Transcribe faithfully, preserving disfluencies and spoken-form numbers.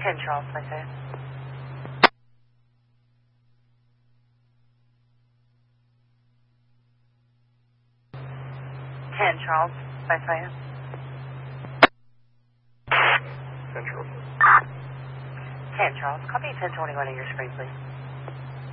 ten Charles, I say. ten Charles, I say. ten Charles. ten Charles, copy ten twenty-one on your screen, please.